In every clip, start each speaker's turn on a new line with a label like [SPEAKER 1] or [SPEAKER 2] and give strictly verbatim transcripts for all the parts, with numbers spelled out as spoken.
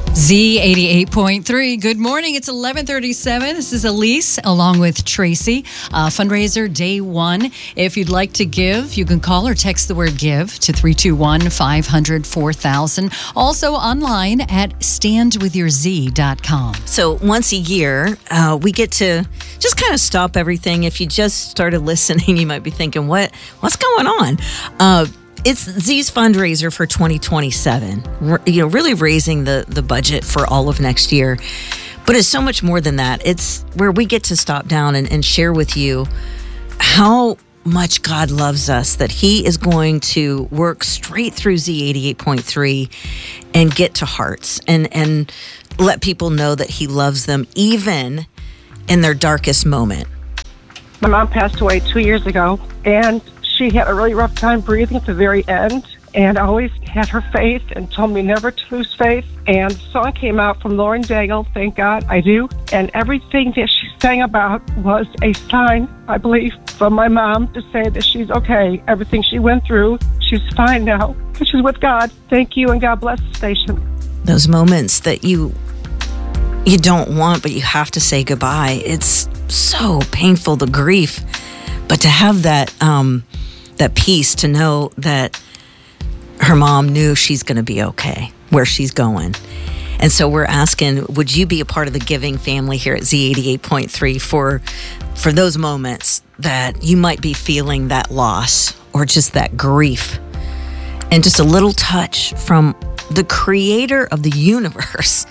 [SPEAKER 1] Z eighty-eight point three. Good morning. It's eleven thirty-seven. This is Elise along with Tracy. Uh, fundraiser day one. If you'd like to give, you can call or text the word give to three two one, five hundred, four thousand. Also online at stand with your z dot com.
[SPEAKER 2] So once a year, uh, we get to just kind of stop everything. If you just started listening, you might be thinking, what, what's going on? Uh, It's Z's fundraiser for twenty twenty-seven, you know, really raising the, the budget for all of next year. But it's so much more than that. It's where we get to stop down and, and share with you how much God loves us, that he is going to work straight through Z eighty-eight point three and get to hearts and, and let people know that he loves them even in their darkest moment.
[SPEAKER 3] My mom passed away two years ago, and she had a really rough time breathing at the very end, and always had her faith and told me never to lose faith. And the song came out from Lauren Daigle, Thank God I Do. And everything that she sang about was a sign, I believe, from my mom to say that she's okay. Everything she went through, she's fine now. She's with God. Thank you, and God bless the station.
[SPEAKER 2] Those moments that you you don't want, but you have to say goodbye. It's so painful, the grief. But to have that um, that peace, to know that her mom knew she's going to be okay where she's going. And so we're asking, would you be a part of the giving family here at Z eighty-eight point three for for those moments that you might be feeling that loss or just that grief, and just a little touch from the creator of the universe,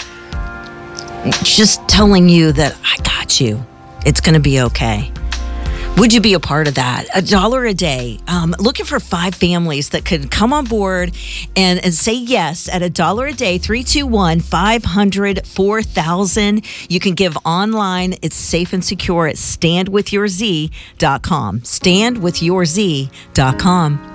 [SPEAKER 2] just telling you that I got you. It's going to be okay. Would you be a part of that? A dollar a day. Um, looking for five families that could come on board and, and say yes at a dollar a day, three two one, five hundred, four thousand. You can give online. It's safe and secure at stand with your z dot com. stand with your z dot com.